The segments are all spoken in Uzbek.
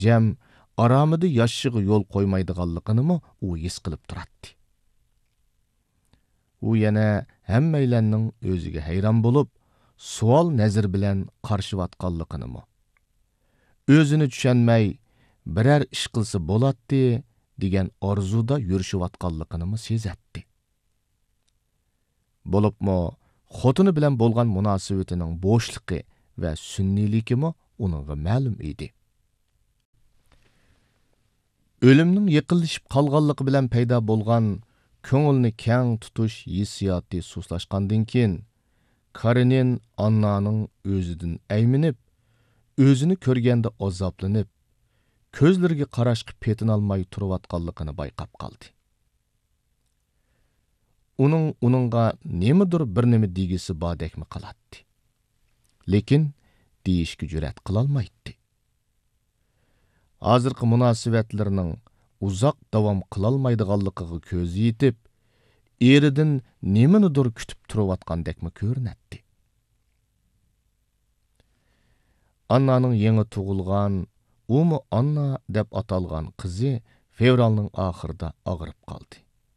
jam aramida yashashiga yo'l qo'ymaydiganligini u his qilib turadi. U yana hammaylarning o'ziga hayron bo'lib, savol nazar bilan qarshiyotganligini, o'zini tushunmay biror ish qilsa bo'ladi degan orzuda yurishayotganligini sezatdi. Bo'libmi, xotini bilan bo'lgan munosabatining bo'shliqi va sunniyligimi uningga ma'lum edi. O'limning yaqinlashib qolganligi bilan paydo bo'lgan ko'ngilni keng tutish hissiyoti sustlashgandan keyin Karenin Annaning o'zidan ayminib, o'zini ko'rganda azoblanib, ko'zlariga qarashga petinolmay turayotganligini bayqab qoldi. Uningga nimadir bir nima degisi bordekmi qiladi. Lekin deyishga jur'at qilolmaydi. Hozirgi munosabatlarning uzoq davom qilolmaydiganligiga ko'zi yetib, eridan nimanidir kutib turayotgandekmi ko'rinadi. Annaning yangi tug'ilgan, umi Anna deb atalgan qizi fevralning oxirida og'rib qoldi.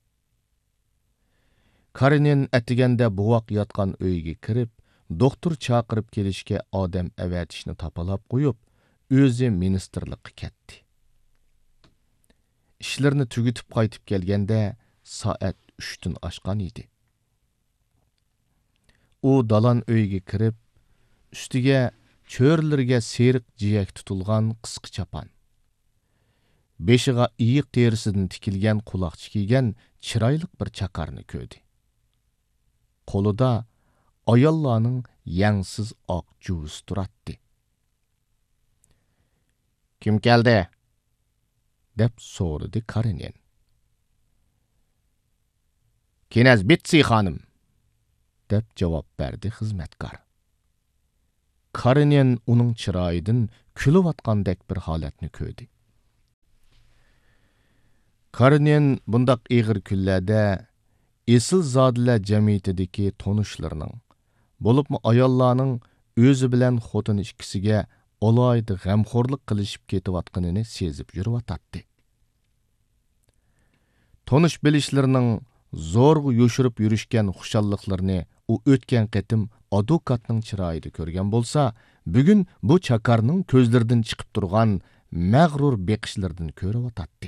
Karenin atiganda buvoq yotgan uyga kirib, doktor chaqirib kelishga odam avatishni topalab qo'yib, o'zi ministerlikka ketdi. İşlerini tugitib qaytib kelganda soat 3dan oshgan edi. U dalan uyga kirib, ustiga cho'rlarga seriq jiyak tutilgan qisqa chapan, beshiga iyiq terisidan tikilgan quloqcha kiygan chiroyli bir chaqarni ko'rdi. Qo'lida ayollarning yangsiz oq juvis turadi. Kim keldi? deb so'radi Karenin. Knaz Bitsi xonim, deb javob berdi xizmatkor. Karenin uning chiroyidan kulayotgandek bir holatni ko'rdi. Karenin bundaq ig'ir kunlarda esil zodilar jamiyatidagi tonishlarining, bo'libmi ayollarning o'zi bilan xotin ikkisiga olayda g'amxo'rlik qilishib ketayotganini sezib yuriyotdi. Tonish bilishlarining zo'rg'a yo'shirib yurishgan xushalliqlarini u o'tgan qatim advokatning chiroyida ko'rgan bo'lsa, bugun bu chakarning ko'zlaridan chiqib turgan mag'rur beqishlardan ko'riyotdi.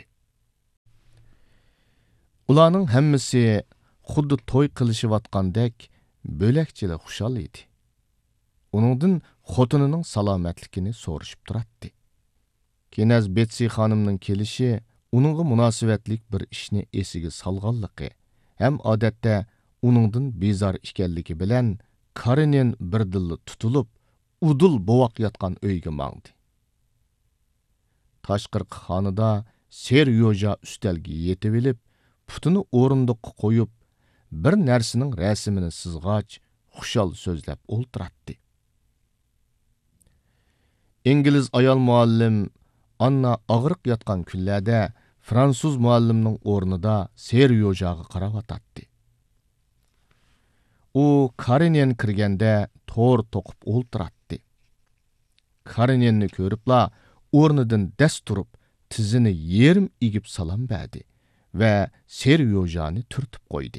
Ularning hammasi xuddi to'y qilishayotgandek bo'lakchila xushal edi. Uningdan xotinining salomatligini so'rashib turadi. Knaz Betsi xonimning kelishi uningga munosabatlik bir ishni esiga solganligi ham odatda uningdan bezor ekanligi bilan Karenin birdilla tutilib, udul bovoq yotgan uyga mangdi. Tashqirqi xonada ser yoja ustalga yetib olib, putini o'rindiqqa qo'yib, bir narsaning rasmini sizg'ach, xushal so'zlab o'ltiradi. İngiliz ayol muallim Anna og'riq yotgan kunlarda fransuz muallimning o'rnida ser yojaga qarab o'tadi. U Karenin kirganda to'r to'qib o'ltiradi. Kareninni ko'ribla o'rnidan dast turib, tizini yerim egib salom berdi va ser yojani turtib qo'ydi.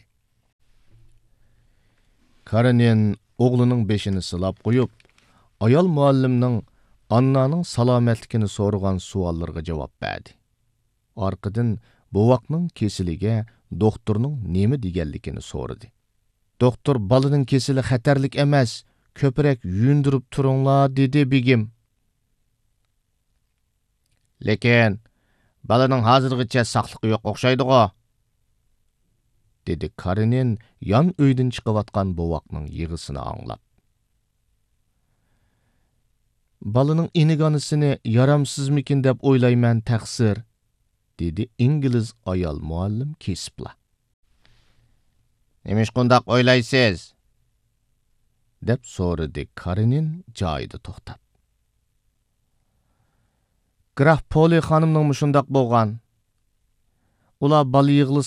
Karenin o'g'lining beshini silab qo'yib, ayol muallimning Annaning salomatligini so'ragan savollarga javob berdi. Orqadan bovoqning kesiliga doktorning nima deganligini so'radi. Doktor balaning kesili xatarlik emas, ko'proq yundirib turinglar dedi begim. Lekin balaning hozirgacha saqligi yo'q o'xshaydi-ku, dedi Karenin yon uydan chiqayotgan bovoqning yig'isini anglab. Balaning iniganisini yaramsizmikin deb o'ylayman taqsir, dedi İngiliz ayol muallim kesipla. Nemish qundaq o'ylaysiz? deb so'radi Karenin joyida to'xtab. Graf Poli xonimning shundaq bo'lgan. Ular bala